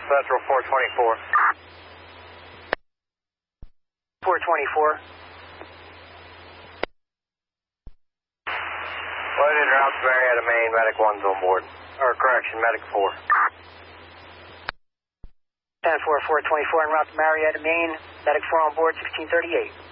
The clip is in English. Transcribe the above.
Central 424. 424. Loaded and route to Marietta, Maine. Medic 1's on board. Or correction, Medic 4. 10-4, 424 en route to Marietta, Maine. Medic 4 on board, 1638.